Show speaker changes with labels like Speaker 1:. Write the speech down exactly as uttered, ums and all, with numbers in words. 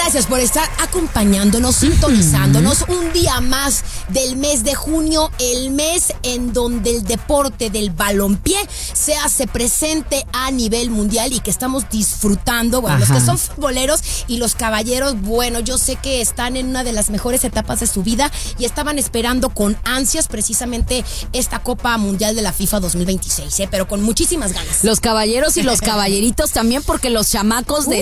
Speaker 1: Gracias por estar acompañándonos, sintonizándonos un día más del mes de junio, el mes en donde el deporte del balompié se hace presente a nivel mundial y que estamos disfrutando. Bueno, Ajá. los que son futboleros y los caballeros, bueno, yo sé que están en una de las mejores etapas de su vida y estaban esperando con ansias precisamente esta Copa Mundial de la FIFA dos mil veintiséis, ¿eh? Pero con muchísimas ganas.
Speaker 2: Los caballeros y los caballeritos también, porque los chamacos de